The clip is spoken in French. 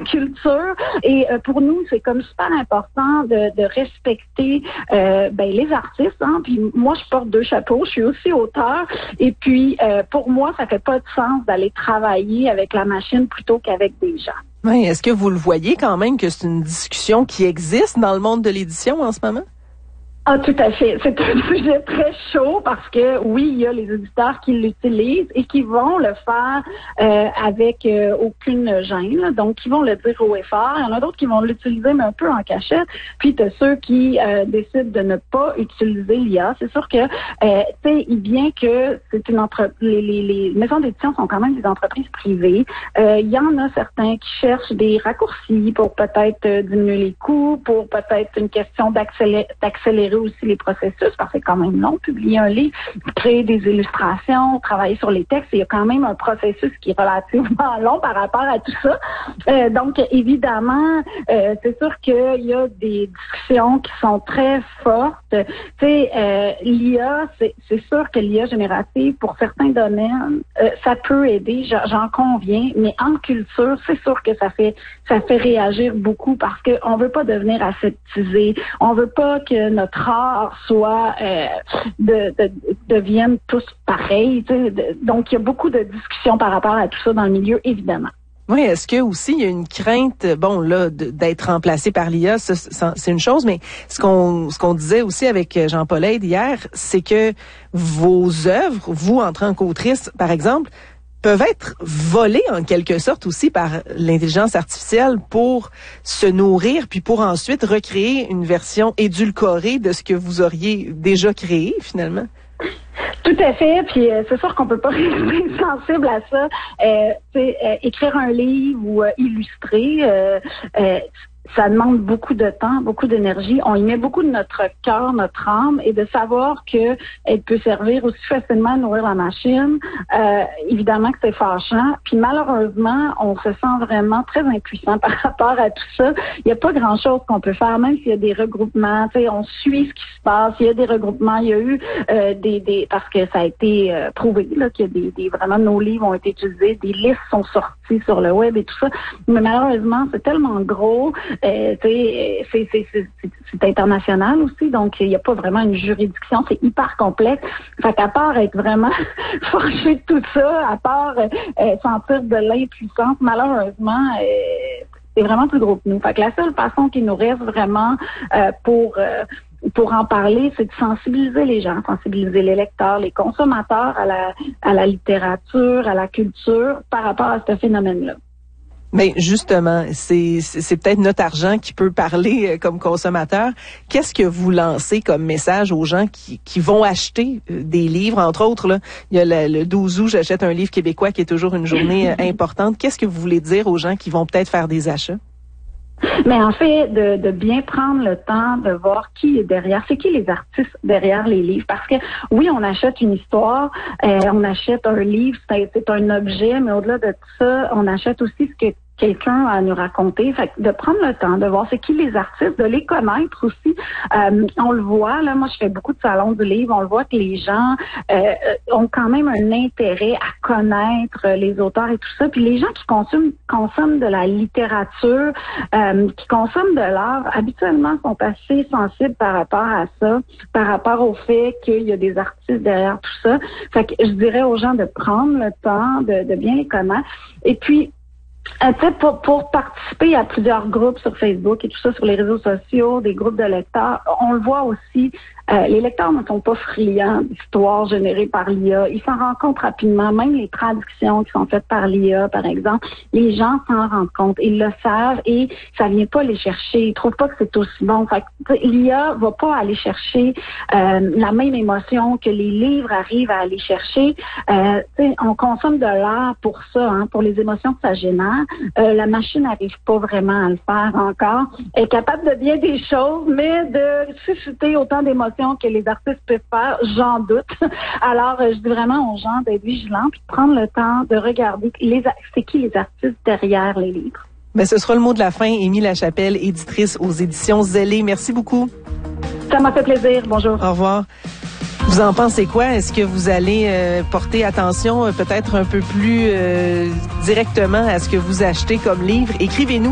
culture. Et pour nous, c'est comme super important de respecter les artistes. Hein. Puis moi, je porte 2 chapeaux. Je suis aussi auteur. Et puis, pour moi, ça fait pas de sens d'aller travailler avec la machine plutôt qu'avec des gens. Oui, est-ce que vous le voyez quand même que c'est une discussion qui existe dans le monde de l'édition en ce moment? Ah, tout à fait. C'est un sujet très chaud parce que, oui, il y a les éditeurs qui l'utilisent et qui vont le faire avec aucune gêne. Là. Donc, qui vont le dire haut et fort. Il y en a d'autres qui vont l'utiliser, mais un peu en cachette. Puis, tu as ceux qui décident de ne pas utiliser l'IA. C'est sûr que, tu sais, bien que c'est une les maisons d'édition sont quand même des entreprises privées. Il y en a certains qui cherchent des raccourcis pour peut-être diminuer les coûts, pour peut-être une question d'accélérer aussi les processus, parce que c'est quand même long, publier un livre, créer des illustrations, travailler sur les textes, il y a quand même un processus qui est relativement long par rapport à tout ça. Donc, évidemment, c'est sûr qu'il y a des discussions qui sont très fortes. Tu sais, l'IA, c'est sûr que l'IA générative, pour certains domaines, ça peut aider, j'en conviens, mais en culture, c'est sûr que ça fait réagir beaucoup parce qu'on veut pas devenir aseptisé, on veut pas que notre art soit deviennent tous pareils. Donc, il y a beaucoup de discussions par rapport à tout ça dans le milieu, évidemment. Oui, est-ce que aussi il y a une crainte, d'être remplacé par l'IA, c'est une chose, mais ce qu'on disait aussi avec Jean-Paul Aide hier, c'est que vos œuvres, vous en tant qu'autrice, par exemple, peuvent être volés en quelque sorte aussi par l'intelligence artificielle pour se nourrir puis pour ensuite recréer une version édulcorée de ce que vous auriez déjà créé finalement. Tout à fait, puis c'est sûr qu'on peut pas rester sensible à ça. Écrire un livre ou illustrer, ça demande beaucoup de temps, beaucoup d'énergie. On y met beaucoup de notre cœur, notre âme, et de savoir que elle peut servir aussi facilement à nourrir la machine. Évidemment que c'est fâchant. Puis malheureusement, on se sent vraiment très impuissant par rapport à tout ça. Il n'y a pas grand-chose qu'on peut faire, même s'il y a des regroupements. Tu sais, on suit ce qui se passe. Il y a des regroupements. Il y a eu des parce que ça a été prouvé là qu'il y a vraiment nos livres ont été utilisés. Des listes sont sorties sur le web et tout ça. Mais malheureusement, c'est tellement gros. C'est international aussi, donc il n'y a pas vraiment une juridiction, c'est hyper complexe. Fait qu'à part être vraiment forgé de tout ça, à part sentir de l'impuissance, malheureusement, c'est vraiment plus gros que nous. Fait que la seule façon qui nous reste vraiment pour en parler, c'est de sensibiliser les gens, sensibiliser les lecteurs, les consommateurs à la littérature, à la culture par rapport à ce phénomène-là. Mais justement, c'est peut-être notre argent qui peut parler comme consommateur. Qu'est-ce que vous lancez comme message aux gens qui vont acheter des livres, entre autres là, il y a le 12 août, j'achète un livre québécois qui est toujours une journée importante. Qu'est-ce que vous voulez dire aux gens qui vont peut-être faire des achats? Mais en fait, de bien prendre le temps de voir qui est derrière, c'est qui les artistes derrière les livres. Parce que oui, on achète une histoire, on achète un livre, c'est un objet, mais au-delà de tout ça, on achète aussi ce que quelqu'un à nous raconter. Fait que de prendre le temps de voir c'est qui les artistes, de les connaître aussi. On le voit, là, moi je fais beaucoup de salons du livre, on le voit que les gens ont quand même un intérêt à connaître les auteurs et tout ça. Puis les gens qui consomment de la littérature, qui consomment de l'art, habituellement sont assez sensibles par rapport à ça, par rapport au fait qu'il y a des artistes derrière tout ça. Fait que je dirais aux gens de prendre le temps de bien les connaître. Et puis pour participer à plusieurs groupes sur Facebook et tout ça, sur les réseaux sociaux, des groupes de lecteurs, on le voit aussi, les lecteurs ne sont pas friands d'histoires générées par l'IA. Ils s'en rendent compte rapidement, même les traductions qui sont faites par l'IA, par exemple, les gens s'en rendent compte, ils le savent et ça vient pas les chercher. Ils trouvent pas que c'est aussi bon. Fait que l'IA va pas aller chercher la même émotion que les livres arrivent à aller chercher. On consomme de l'art pour ça, hein, pour les émotions que ça génère. La machine n'arrive pas vraiment à le faire encore. Elle est capable de bien des choses, mais de susciter autant d'émotions que les artistes peuvent faire, j'en doute. Alors, je dis vraiment aux gens d'être vigilants puis de prendre le temps de regarder c'est qui les artistes derrière les livres. Ben, ce sera le mot de la fin. Émie Lachapelle, éditrice aux éditions Zélé. Merci beaucoup. Ça m'a fait plaisir. Bonjour. Au revoir. Vous en pensez quoi? Est-ce que vous allez porter attention peut-être un peu plus directement à ce que vous achetez comme livre? Écrivez-nous.